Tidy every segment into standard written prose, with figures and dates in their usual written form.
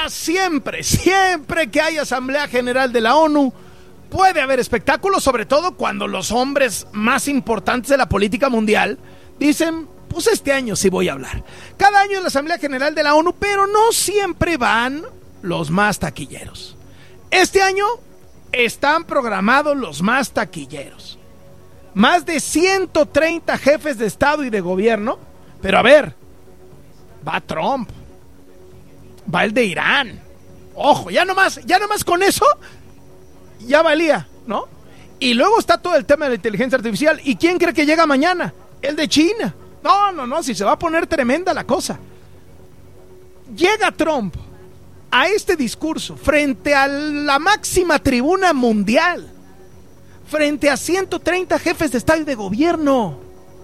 siempre que hay Asamblea General de la ONU, puede haber espectáculos, sobre todo cuando los hombres más importantes de la política mundial dicen, pues este año sí voy a hablar. Cada año en la Asamblea General de la ONU, pero no siempre van los más taquilleros. Este año están programados los más taquilleros. Más de 130 jefes de Estado y de gobierno, pero a ver, va Trump, va el de Irán. Ojo, ya nomás con eso ya valía, ¿no? Y luego está todo el tema de la inteligencia artificial. ¿Y quién cree que llega mañana? El de China. No, si se va a poner tremenda la cosa. Llega Trump a este discurso frente a la máxima tribuna mundial, frente a 130 jefes de Estado y de gobierno.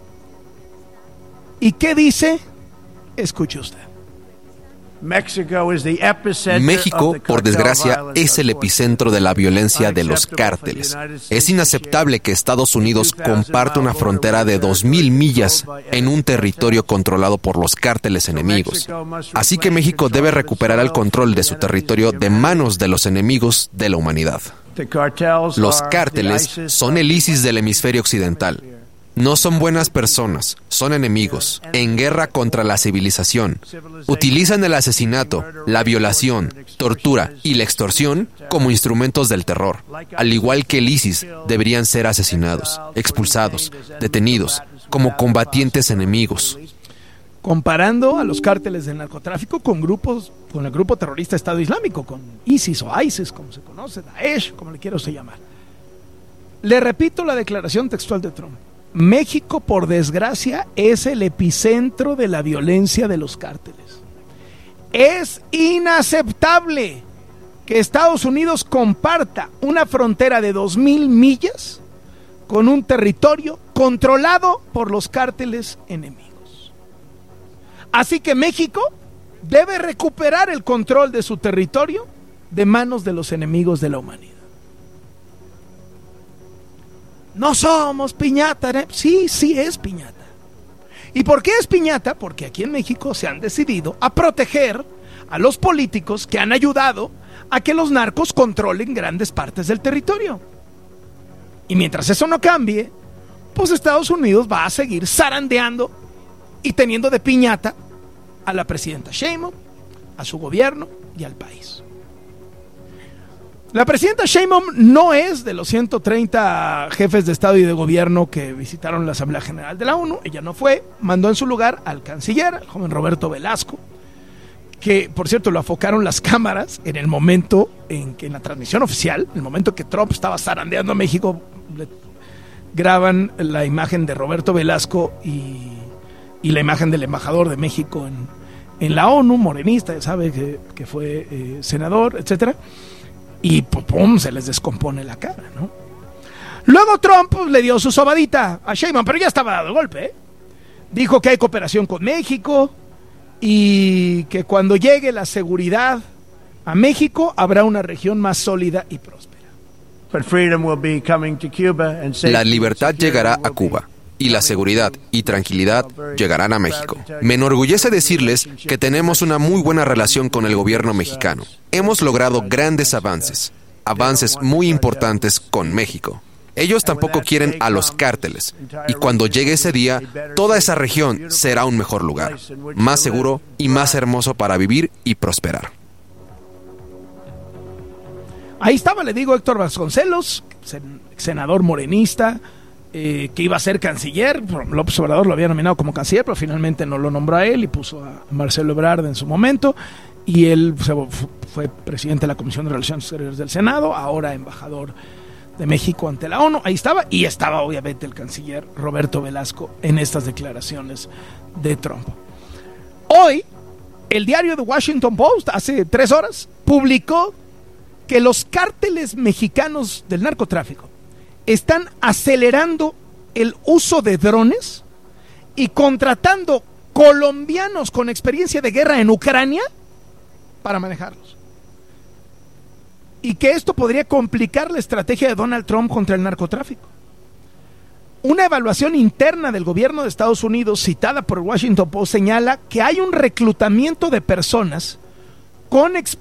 ¿Y qué dice? Escuche usted. México, por desgracia, es el epicentro de la violencia de los cárteles. Es inaceptable que Estados Unidos comparta una frontera de 2,000 millas en un territorio controlado por los cárteles enemigos. Así que México debe recuperar el control de su territorio de manos de los enemigos de la humanidad. Los cárteles son el ISIS del hemisferio occidental. No son buenas personas, son enemigos, en guerra contra la civilización. Utilizan el asesinato, la violación, tortura y la extorsión como instrumentos del terror. Al igual que el ISIS, deberían ser asesinados, expulsados, detenidos, como combatientes enemigos. Comparando a los cárteles del narcotráfico con el grupo terrorista Estado Islámico, con ISIS o ISIS, como se conoce, Daesh, como le quiera usted llamar. Le repito la declaración textual de Trump. México, por desgracia, es el epicentro de la violencia de los cárteles. Es inaceptable que Estados Unidos comparta una frontera de 2,000 millas con un territorio controlado por los cárteles enemigos. Así que México debe recuperar el control de su territorio de manos de los enemigos de la humanidad. No somos piñata, ¿eh? Sí es piñata. ¿Y por qué es piñata? Porque aquí en México se han decidido a proteger a los políticos que han ayudado a que los narcos controlen grandes partes del territorio. Y mientras eso no cambie, pues Estados Unidos va a seguir zarandeando y teniendo de piñata a la presidenta Sheinbaum, a su gobierno y al país. La presidenta Sheinbaum no es de los 130 jefes de Estado y de gobierno que visitaron la Asamblea General de la ONU. Ella no fue, mandó en su lugar al canciller, el joven Roberto Velasco, que por cierto lo afocaron las cámaras en el momento en que en la transmisión oficial, en el momento que Trump estaba zarandeando a México, graban la imagen de Roberto Velasco y la imagen del embajador de México en la ONU, morenista, ya sabe que fue senador, etcétera. Y pum, se les descompone la cara, ¿no? Luego Trump le dio su sobadita a Sheinbaum, pero ya estaba dado el golpe, ¿eh? Dijo que hay cooperación con México y que cuando llegue la seguridad a México habrá una región más sólida y próspera. La libertad llegará a Cuba y la seguridad y tranquilidad llegarán a México. Me enorgullece decirles que tenemos una muy buena relación con el gobierno mexicano. Hemos logrado grandes avances muy importantes con México. Ellos tampoco quieren a los cárteles, y cuando llegue ese día, toda esa región será un mejor lugar, más seguro y más hermoso para vivir y prosperar. Ahí estaba, le digo, Héctor Vasconcelos, senador morenista, que iba a ser canciller. López Obrador lo había nominado como canciller, pero finalmente no lo nombró a él y puso a Marcelo Ebrard en su momento, y él fue presidente de la Comisión de Relaciones Exteriores del Senado, ahora embajador de México ante la ONU. Ahí estaba, y estaba obviamente el canciller Roberto Velasco en estas declaraciones de Trump. Hoy, el diario The Washington Post, hace 3 horas, publicó que los cárteles mexicanos del narcotráfico están acelerando el uso de drones y contratando colombianos con experiencia de guerra en Ucrania para manejarlos. Y que esto podría complicar la estrategia de Donald Trump contra el narcotráfico. Una evaluación interna del gobierno de Estados Unidos, citada por el Washington Post, señala que hay un reclutamiento de personas con experiencia